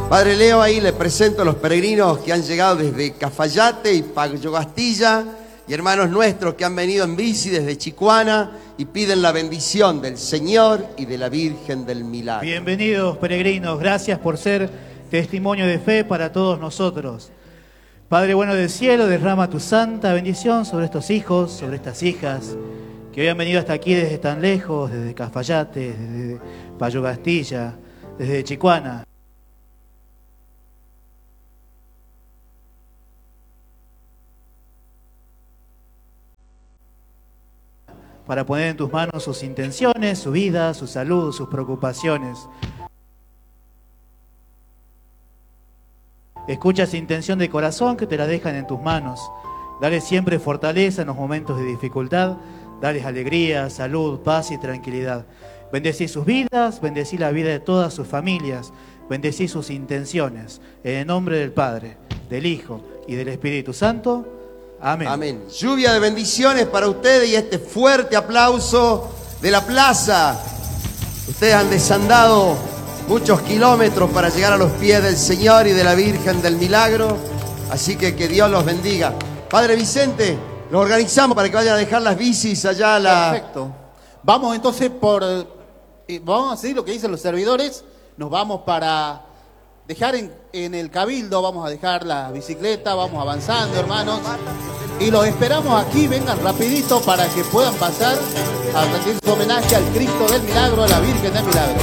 Padre Leo, ahí le presento a los peregrinos que han llegado desde Cafayate y Payogastilla y hermanos nuestros que han venido en bici desde Chicuana y piden la bendición del Señor y de la Virgen del Milagro. Bienvenidos peregrinos, gracias por ser testimonio de fe para todos nosotros. Padre bueno del cielo, derrama tu santa bendición sobre estos hijos, sobre estas hijas que hoy han venido hasta aquí desde tan lejos, desde Cafayate, desde Payogastilla, desde Chicuana. Para poner en tus manos sus intenciones, su vida, su salud, sus preocupaciones. Escucha esa intención de corazón que te la dejan en tus manos. Dale siempre fortaleza en los momentos de dificultad. Dales alegría, salud, paz y tranquilidad. Bendecí sus vidas, bendecí la vida de todas sus familias. Bendecí sus intenciones. En el nombre del Padre, del Hijo y del Espíritu Santo. Amén. Amén. Lluvia de bendiciones para ustedes y este fuerte aplauso de la plaza. Ustedes han desandado muchos kilómetros para llegar a los pies del Señor y de la Virgen del Milagro. Así que Dios los bendiga. Padre Vicente, los organizamos para que vayan a dejar las bicis allá a la... Perfecto. Vamos entonces vamos a seguir lo que dicen los servidores. Nos vamos para dejar en el cabildo, vamos a dejar la bicicleta, vamos avanzando, hermanos. Y los esperamos aquí, vengan rapidito para que puedan pasar a rendir su homenaje al Cristo del Milagro, a la Virgen del Milagro.